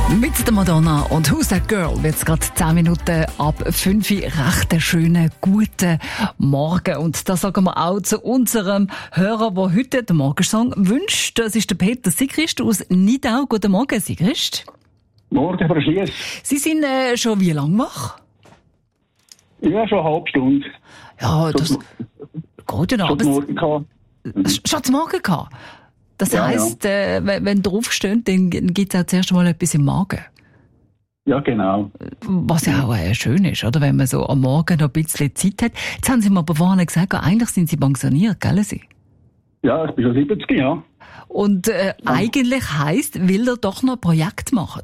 Mit der Madonna und Who's That Girl wird es gerade 10 Minuten ab 5 Uhr. Recht einen schönen, guten Morgen. Und das sagen wir auch zu unserem Hörer, der heute den Morgensong wünscht. Das ist der Peter Sigrist aus Nidau. Guten Morgen, Sigrist. Morgen, Frau Schiess. Sie sind schon wie lange wach? Ja, schon eine halbe Stunde. Ja, das geht ja noch. Schon zum Morgen gehabt? Das heisst, wenn du aufstehst, dann gibt es auch zuerst mal etwas im Magen. Ja, genau. Was ja auch schön ist, oder? Wenn man so am Morgen noch ein bisschen Zeit hat. Jetzt haben Sie mir aber vorhin gesagt, eigentlich sind Sie pensioniert, gell? Sie? Ja, ich bin schon 70, ja. Und eigentlich heisst, will er doch noch ein Projekt machen?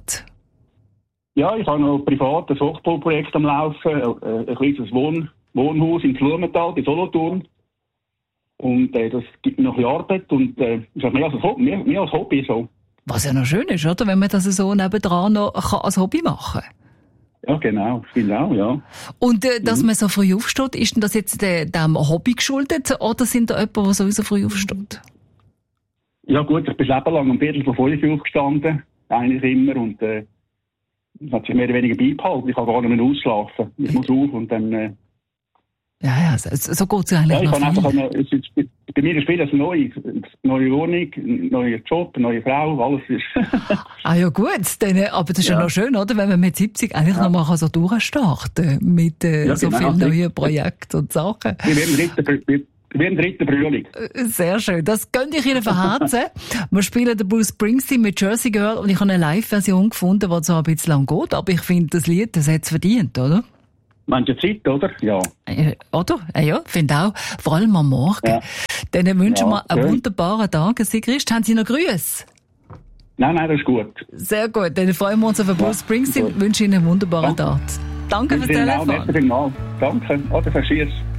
Ja, ich habe noch privat ein Hochbauprojekt am Laufen, ein kleines Wohnhaus in Blumenthal, bei Solothurn. Und das gibt mir noch ein bisschen Arbeit und ist mehr als Hobby so. Was ja noch schön ist, oder? Wenn man das so nebendran noch als Hobby machen kann. Ja, genau. Genau, ja. Und dass man so früh aufsteht, ist denn das jetzt dem Hobby geschuldet oder sind da jemand, der sowieso früh aufsteht? Ja gut, ich bin Leben lang um 4:45 aufgestanden, eigentlich immer, und das hat sich mehr oder weniger beibehalten. Ich kann gar nicht mehr ausschlafen. Ich muss auf und dann... Ja, so geht es eigentlich noch viel. Bei mir ist vieles neu. Neue Wohnung, neuer Job, neue Frau, alles ist... Ah ja gut, aber das ist ja noch schön, oder? Wenn man mit 70 eigentlich noch mal so durchstarten kann mit so vielen neuen Projekten und Sachen. Wir haben dritten Frühling. Sehr schön. Das gönne ich Ihnen von Herzen. Wir spielen den Bruce Springsteen mit Jersey Girl und ich habe eine Live-Version gefunden, die zwar ein bisschen lang geht, aber ich finde, das Lied, das hat es verdient, oder? Manche Zeit, oder? Ja. Oder? Ja, finde auch. Vor allem am Morgen. Ja. Dann wünschen wir einen wunderbaren Tag, Sigrist. Haben Sie noch Grüße? Nein, das ist gut. Sehr gut. Dann freuen wir uns auf Bruce Springsteen. Wünsche Ihnen einen wunderbaren Tag. Danke fürs Telefon. Danke. Oder verschießt.